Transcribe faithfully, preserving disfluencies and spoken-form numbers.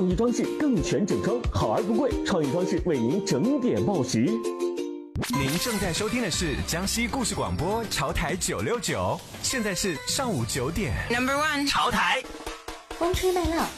意装饰更全整装，好而不贵，创意装饰为您整点报时。 您正在收听的是江西故事广播潮台九六九，现在是上午九点。Number one， 潮台。 风吹麦浪，